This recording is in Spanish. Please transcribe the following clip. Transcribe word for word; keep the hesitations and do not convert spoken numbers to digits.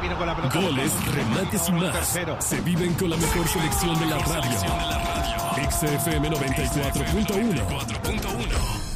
tiene con la pelota. Goles, remates y más. Se viven con la mejor selección de la radio. X F M noventa y cuatro punto uno.